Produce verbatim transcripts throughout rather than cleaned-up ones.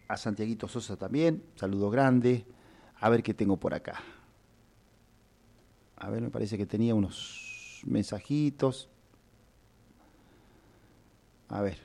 a Santiaguito Sosa también, saludo grande. A ver qué tengo por acá. A ver, me parece que tenía unos mensajitos. A ver.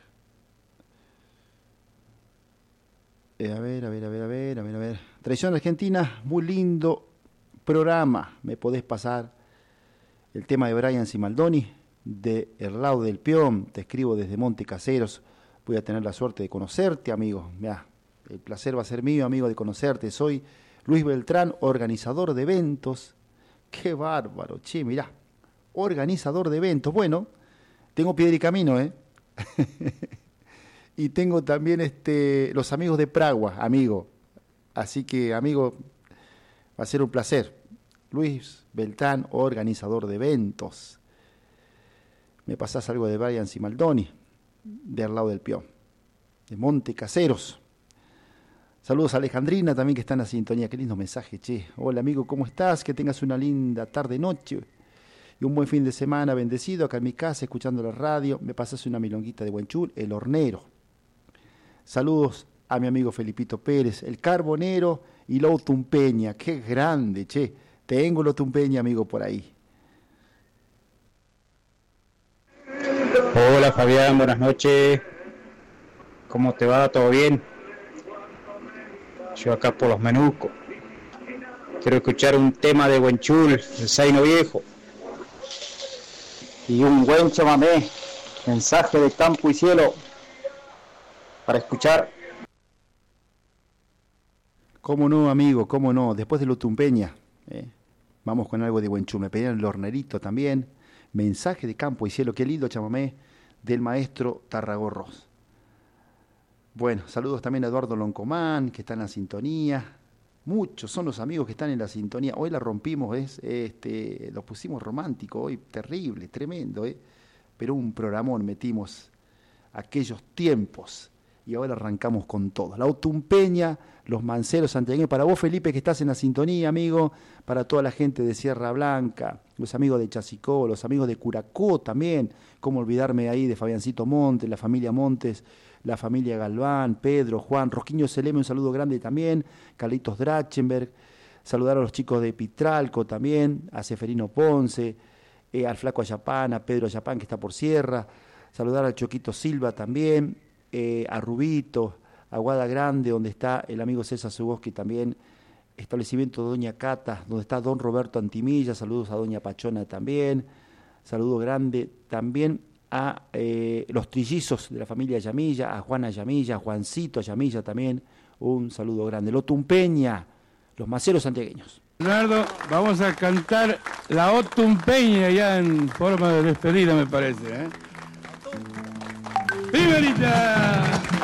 Eh, a ver, a ver, a ver, a ver, a ver, a ver. Traición Argentina, muy lindo programa. Me podés pasar el tema de Brian Simaldoni, de El Lado del Peón. Te escribo desde Monte Caseros. Voy a tener la suerte de conocerte, amigo. Mirá, el placer va a ser mío, amigo, de conocerte. Soy Luis Beltrán, organizador de eventos. Qué bárbaro, che, mirá. Organizador de eventos. Bueno, tengo piedra y camino, ¿eh? Y tengo también este, los amigos de Pragua, amigo. Así que, amigo, va a ser un placer. Luis Beltrán, organizador de eventos. Me pasás algo de Brian Simaldoni, de Al Lado del Peón, de Monte Caseros. Saludos a Alejandrina también, que está en la sintonía. Qué lindo mensaje, che. Hola, amigo, ¿cómo estás? Que tengas una linda tarde, noche y un buen fin de semana bendecido acá en mi casa, escuchando la radio. Me pasas una milonguita de Buenchul, el hornero. Saludos a mi amigo Felipito Pérez, el carbonero y Lou Tumpeña. Qué grande, che. Tengo Lou Tumpeña, amigo, por ahí. Hola, Fabián, buenas noches. ¿Cómo te va? ¿Todo bien? Yo acá por los Menucos. Quiero escuchar un tema de Buenchul, el Zaino Viejo. Y un buen chamamé, mensaje de campo y cielo, para escuchar. ¿Cómo no, amigo? ¿Cómo no? Después de Lou Tumpeña, ¿eh? Vamos con algo de Buenchul. Me pedían el hornerito también. Mensaje de campo y cielo, qué lindo chamamé del maestro Tarragorros. Bueno, saludos también a Eduardo Loncomán, que está en la sintonía. Muchos son los amigos que están en la sintonía. Hoy la rompimos, ¿ves? Este, los pusimos romántico hoy, terrible, tremendo, ¿eh? Pero un programón metimos aquellos tiempos y ahora arrancamos con todo. La Tumpeña, los manceros santiagueños, para vos, Felipe, que estás en la sintonía, amigo, para toda la gente de Sierra Blanca, los amigos de Chasicó, los amigos de Curacó también, cómo olvidarme ahí de Fabiancito Montes, la familia Montes, la familia Galván, Pedro, Juan, Rosquiño Seleme, un saludo grande también, Carlitos Drachenberg, saludar a los chicos de Pitralco también, a Seferino Ponce, eh, al Flaco Ayapán, a Pedro Ayapán, que está por Sierra, saludar al Choquito Silva también, eh, a Rubito, a Guada Grande, donde está el amigo César Suboski también, establecimiento de Doña Cata, donde está don Roberto Antimilla, saludos a Doña Pachona también, saludo grande también a eh, los trillizos de la familia Yamilla, a Juana Yamilla, a Juancito Yamilla también, un saludo grande. Lou Tumpeña, los maceros santiagueños. Leonardo, vamos a cantar la O Tumpeña ya en forma de despedida, me parece, ¿eh? ¡Viverita!